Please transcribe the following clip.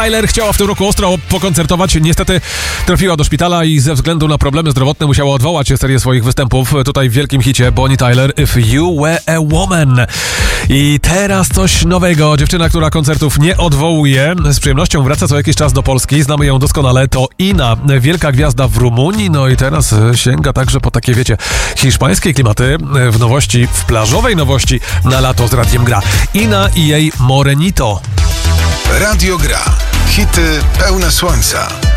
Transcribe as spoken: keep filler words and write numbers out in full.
Tyler chciała w tym roku ostro pokoncertować. Niestety trafiła do szpitala i ze względu na problemy zdrowotne musiała odwołać serię swoich występów tutaj w wielkim hicie Bonnie Tyler, If You Were a Woman. I teraz coś nowego. Dziewczyna, która koncertów nie odwołuje, z przyjemnością wraca co jakiś czas do Polski. Znamy ją doskonale. To Ina, wielka gwiazda w Rumunii. No i teraz sięga także po takie, wiecie, hiszpańskie klimaty w nowości, w plażowej nowości na lato z Radiem Gra. Ina i jej Morenito. Radio Gra. Hity pełne słońca.